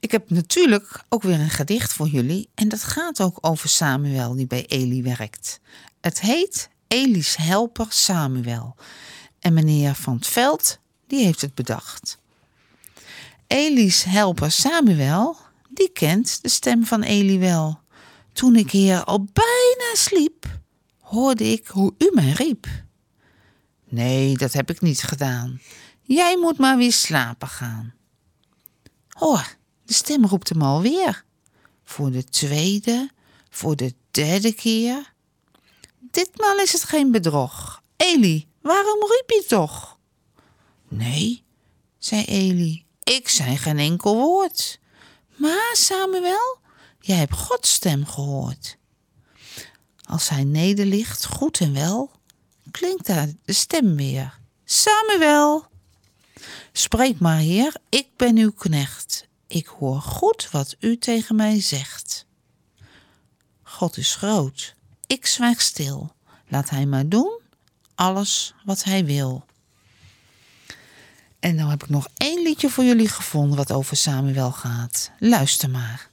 Ik heb natuurlijk ook weer een gedicht voor jullie en dat gaat ook over Samuel die bij Eli werkt. Het heet Eli's helper Samuel en meneer Van 't Veld die heeft het bedacht. Eli's helper Samuel, die kent de stem van Eli wel. Toen ik hier al bijna sliep, hoorde ik hoe u mij riep. Nee, dat heb ik niet gedaan. Jij moet maar weer slapen gaan. Hoor, de stem roept hem alweer. Voor de tweede, voor de derde keer. Ditmaal is het geen bedrog. Eli, waarom riep je toch? Nee, zei Eli, ik zei geen enkel woord. Maar Samuel, jij hebt Gods stem gehoord. Als hij nederligt, goed en wel, klinkt daar de stem weer. Samuel! Spreek maar, Heer, ik ben uw knecht. Ik hoor goed wat u tegen mij zegt. God is groot, ik zwijg stil. Laat hij maar doen, alles wat hij wil. En nou heb ik nog 1 liedje voor jullie gevonden wat over Samuel gaat. Luister maar.